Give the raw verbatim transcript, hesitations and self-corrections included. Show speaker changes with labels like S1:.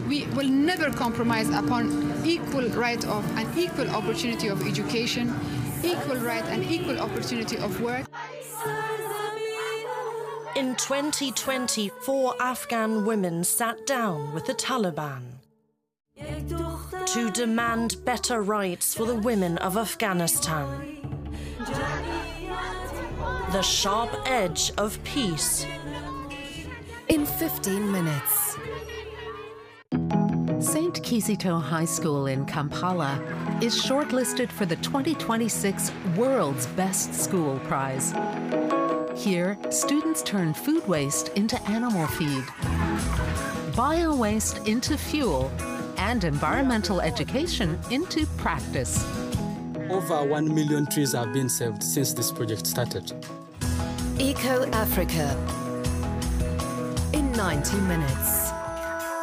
S1: We will never compromise upon equal right of and equal opportunity of education, equal right and equal opportunity of work.
S2: In twenty twenty, four Afghan women sat down with the Taliban to demand better rights for the women of Afghanistan. The sharp edge of peace.
S3: In fifteen minutes. Saint Kizito High School in Kampala is shortlisted for the twenty twenty-six World's Best School Prize. Here, students turn food waste into animal feed, bio-waste into fuel, and environmental education into practice.
S4: Over one million trees have been saved since this project started.
S3: Eco Africa in ninety minutes.